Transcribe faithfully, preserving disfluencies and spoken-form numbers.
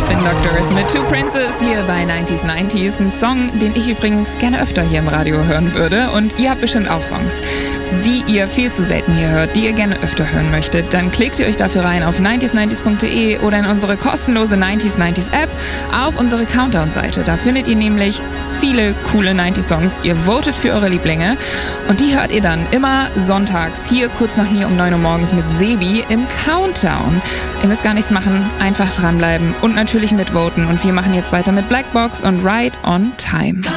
Spin Doctors mit Two Princes hier bei neunzig neunzig. Ein Song, den ich übrigens gerne öfter hier im Radio hören würde. Und ihr habt bestimmt auch Songs, die ihr viel zu selten hier hört, die ihr gerne öfter hören möchtet. Dann klickt ihr euch dafür rein auf neunzig neunzig punkt de oder in unsere kostenlose neunzig neunzig App auf unsere Countdown-Seite. Da findet ihr nämlich viele coole neunzig Songs. Ihr votet für eure Lieblinge und die hört ihr dann immer sonntags hier kurz nach mir um neun Uhr morgens mit Sebi im Countdown. Ihr müsst gar nichts machen, einfach dranbleiben und natürlich mitvoten. Und wir machen jetzt weiter mit Black Box und Right on Time.